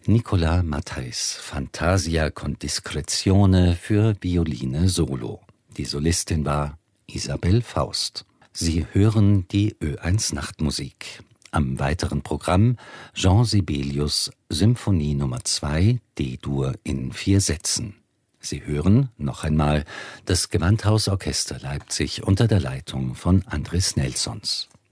Nicolas Matthijs, Fantasia con discrezione für Violine Solo. Die Solistin war Isabel Faust. Sie hören die Ö1 Nachtmusik. Am weiteren Programm Jean Sibelius Symphonie Nummer 2 D-Dur in 4 Sätzen. Sie hören noch einmal das Gewandhausorchester Leipzig unter der Leitung von Andris Nelsons.